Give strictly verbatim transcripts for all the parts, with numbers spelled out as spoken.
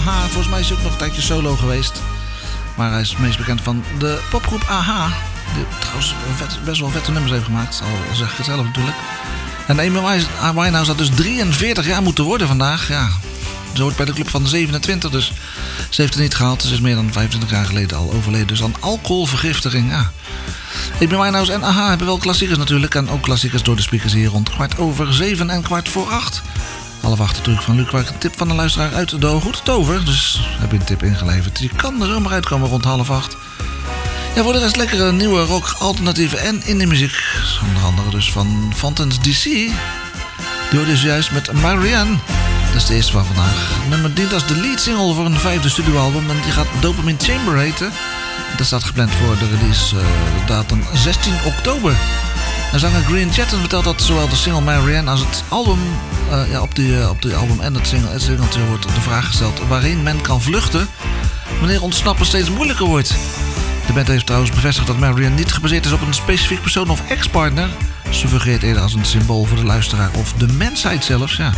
A H. Volgens mij is hij ook nog een tijdje solo geweest. Maar hij is het meest bekend van de popgroep A H. Die trouwens vet, best wel vette nummers heeft gemaakt. Al zeg ik het zelf natuurlijk. En Amy Winehouse had dus drieënveertig jaar moeten worden vandaag. Ja, ze hoort bij de club van de zevenentwintig. Dus ze heeft het niet gehaald. Ze is meer dan vijfentwintig jaar geleden al overleden. Dus aan alcoholvergiftiging. Ja. Amy Winehouse en A H hebben wel klassiekers natuurlijk. En ook klassiekers door de speakers hier rond kwart over zeven en kwart voor acht. Half acht de truc van Luc. Waar ik een tip van de luisteraar uit de Goede Tover. Dus heb je een tip ingeleverd. Je kan er zomaar uitkomen rond half acht. Ja, voor de rest lekkere nieuwe rock, alternatieve en indie muziek. Onder andere dus van Fountains D C. Die hoorde dus juist met Marianne. Dat is de eerste van vandaag. Het nummer dient als de lead single voor een vijfde studioalbum. En die gaat Dopamine Chamber heten. Dat staat gepland voor de release uh, datum zestien oktober. En zanger Green Chatton vertelt dat zowel de single Marianne als het album... Uh, ja, op die, uh, op die album en het single, het singeltje wordt de vraag gesteld... waarheen men kan vluchten wanneer ontsnappen steeds moeilijker wordt. De band heeft trouwens bevestigd dat Marianne niet gebaseerd is op een specifiek persoon of ex-partner. Ze fungeert eerder als een symbool voor de luisteraar of de mensheid zelfs, ja.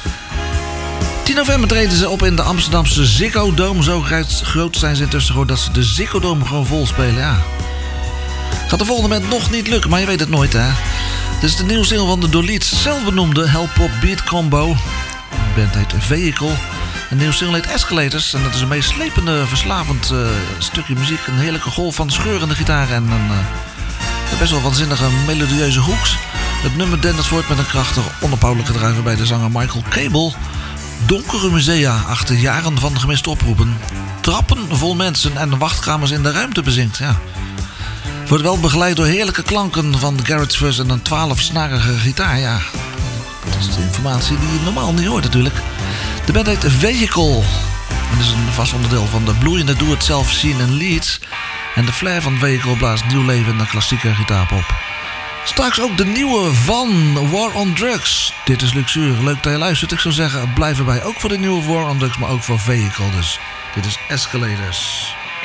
tien november treden ze op in de Amsterdamse Ziggo Dome. Zo groot zijn ze intussen geworden dat ze de Ziggo Dome gewoon vol spelen, ja. Gaat de volgende band nog niet lukken, maar je weet het nooit, hè. Dit is de nieuwe single van de door Leeds zelfbenoemde Hellpop Beat Combo. De band heet Vehicle. Een nieuwe single heet Escalators. En dat is een meeslepende, verslavend uh, stukje muziek. Een heerlijke golf van scheurende gitaren en een uh, best wel waanzinnige melodieuze hoeks. Het nummer dendert voort met een krachtige, onophoudelijke drive waarbij de zanger Michael Cable donkere musea achter jaren van gemiste oproepen, trappen vol mensen en wachtkamers in de ruimte bezinkt. Ja. Wordt wel begeleid door heerlijke klanken van de Garage Fuzz en een twaalfsnarige gitaar. Ja, dat is de informatie die je normaal niet hoort natuurlijk. De band heet Vehicle. En is een vast onderdeel van de bloeiende doe-het-zelf scene in Leeds. En de flair van Vehicle blaast nieuw leven in de klassieke gitaarpop. Straks ook de nieuwe van War on Drugs. Dit is Luxuur. Leuk dat je luistert. Ik zou zeggen, blijf erbij. Ook voor de nieuwe War on Drugs, maar ook voor Vehicle. Dus dit is Escalators.